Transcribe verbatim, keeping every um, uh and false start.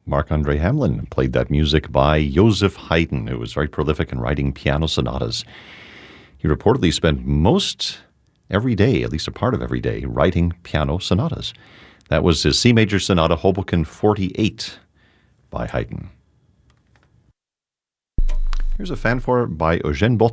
Marc-Andre Hamelin played that music by Joseph Haydn, who was very prolific in writing piano sonatas. He reportedly spent most every day, at least a part of every day, writing piano sonatas. That was his C major sonata, Hoboken forty-eight, by Haydn. Here's a fanfare by Eugène Botta.